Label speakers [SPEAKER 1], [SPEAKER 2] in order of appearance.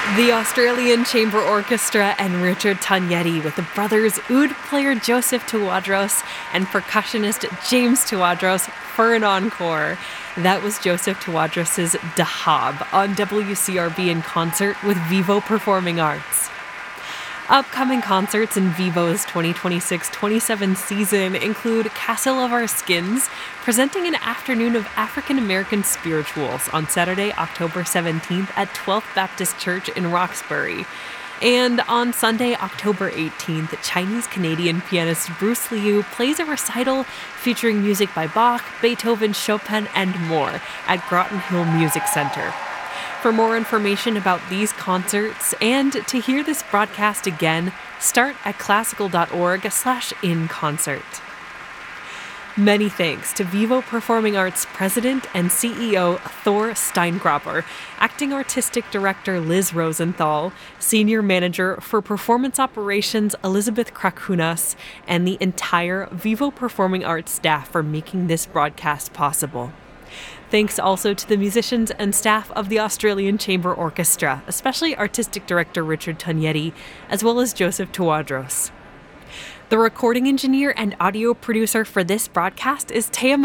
[SPEAKER 1] The Australian Chamber Orchestra and Richard Tagnetti with the brothers oud player Joseph Tawadros and percussionist James Tawadros for an encore. That was Joseph Tawadros' Dahab on WCRB in concert with Vivo Performing Arts. Upcoming concerts in Vivo's 2026-27 season include Castle of Our Skins, presenting an afternoon of African American spirituals on Saturday, October 17th at 12th Baptist Church in Roxbury. And on Sunday, October 18th, Chinese-Canadian pianist Bruce Liu plays a recital featuring music by Bach, Beethoven, Chopin, and more at Groton Hill Music Center. For more information about these concerts and to hear this broadcast again, start at classical.org/inconcert. Many thanks to Vivo Performing Arts President and CEO Thor Steingraber, Acting Artistic Director Liz Rosenthal, Senior Manager for Performance Operations Elizabeth Krakunas, and the entire Vivo Performing Arts staff for making this broadcast possible. Thanks also to the musicians and staff of the Australian Chamber Orchestra, especially Artistic Director Richard Tagnetti, as well as Joseph Tawadros. The recording engineer and audio producer for this broadcast is Taya